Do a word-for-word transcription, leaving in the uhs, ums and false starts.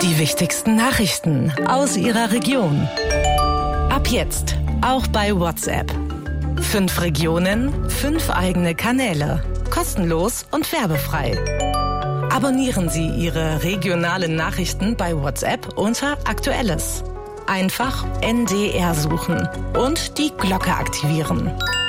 Die wichtigsten Nachrichten aus Ihrer Region. Ab jetzt auch bei WhatsApp. Fünf Regionen, fünf eigene Kanäle. Kostenlos und werbefrei. Abonnieren Sie Ihre regionalen Nachrichten bei WhatsApp unter Aktuelles. Einfach N D R suchen und die Glocke aktivieren.